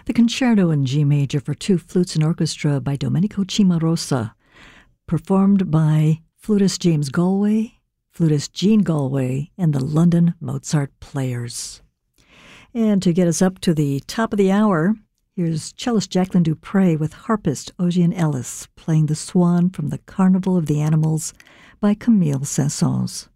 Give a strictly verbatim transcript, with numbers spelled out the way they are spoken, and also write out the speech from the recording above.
the Concerto in G major for two flutes and orchestra by Domenico Cimarosa, performed by flutist James Galway, flutist Jean Galway, and the London Mozart Players. And to get us up to the top of the hour, here's cellist Jacqueline Dupre with harpist Ocean Ellis playing the Swan from the Carnival of the Animals by Camille Saint-Saëns.